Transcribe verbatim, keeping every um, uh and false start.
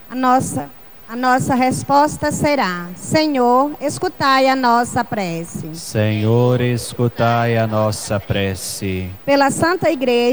A nossa, a nossa resposta será: Senhor, escutai a nossa prece. Senhor, escutai a nossa prece. Pela Santa Igreja